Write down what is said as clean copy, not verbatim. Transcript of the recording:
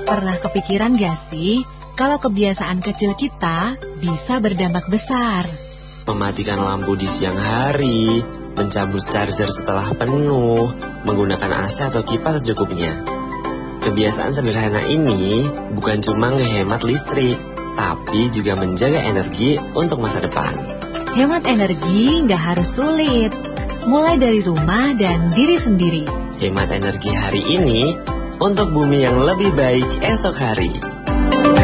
Pernah kepikiran gak sih, kalau kebiasaan kecil kita bisa berdampak besar? Mematikan lampu di siang hari, mencabut charger setelah penuh, menggunakan AC atau kipas secukupnya. Kebiasaan sederhana ini bukan cuma ngehemat listrik, tapi juga menjaga energi untuk masa depan. Hemat energi nggak harus sulit, mulai dari rumah dan diri sendiri. Hemat energi hari ini untuk bumi yang lebih baik esok hari.